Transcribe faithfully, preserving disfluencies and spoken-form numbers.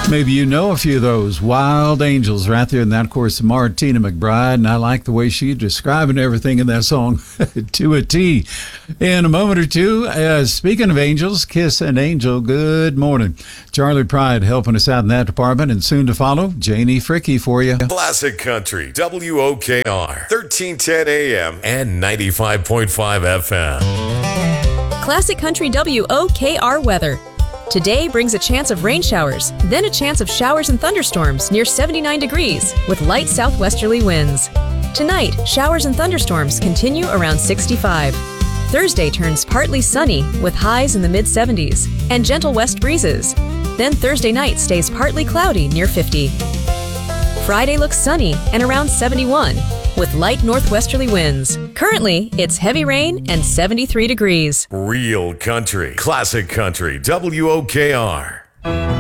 Maybe you know a few of those wild angels right there, and that, of course, Martina McBride, and I like the way she's describing everything in that song to a T. In a moment or two, uh, speaking of angels, Kiss an Angel, good morning. Charlie Pride helping us out in that department, and soon to follow, Janie Fricky for you. Classic Country, W O K R, thirteen ten A M and ninety-five point five F M. Classic Country W O K R weather. Today brings a chance of rain showers, then a chance of showers and thunderstorms near seventy-nine degrees with light southwesterly winds. Tonight, showers and thunderstorms continue around sixty-five. Thursday turns partly sunny with highs in the mid seventies and gentle west breezes. Then Thursday night stays partly cloudy near fifty. Friday looks sunny and around seventy-one with light northwesterly winds. Currently, it's heavy rain and seventy-three degrees. Real country, classic country, W O K R.